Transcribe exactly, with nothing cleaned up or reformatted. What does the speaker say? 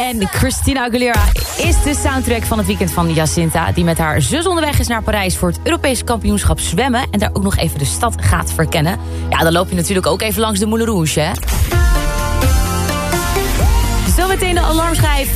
En Christina Aguilera is de soundtrack van het weekend van Jacinta... die met haar zus onderweg is naar Parijs voor het Europese kampioenschap zwemmen... en daar ook nog even de stad gaat verkennen. Ja, dan loop je natuurlijk ook even langs de Moulin Rouge, hè? Zometeen de alarmschijf